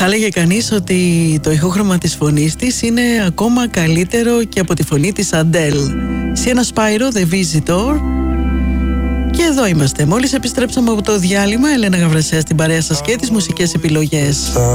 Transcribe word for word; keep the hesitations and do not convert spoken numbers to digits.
έλεγε κανείς ότι το ηχόχρωμα της φωνής της είναι ακόμα καλύτερο και από τη φωνή της Αντέλ. Sienna Spyro, The Visitor. Και εδώ είμαστε. Μόλις επιστρέψαμε από το διάλειμμα, Έλενα Γαβρασιά στην παρέα σας και τις μουσικές επιλογές.